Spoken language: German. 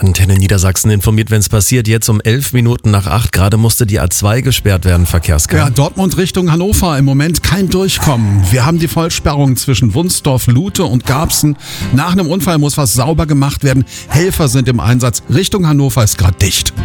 Antenne Niedersachsen informiert, wenn es passiert. Jetzt um 11 Minuten nach 8. Gerade musste die A2 gesperrt werden, Verkehrskarte. Ja, Dortmund Richtung Hannover. Im Moment kein Durchkommen. Wir haben die Vollsperrung zwischen Wunsdorf, Lute und Garbsen. Nach einem Unfall muss was sauber gemacht werden. Helfer sind im Einsatz. Richtung Hannover ist gerade dicht.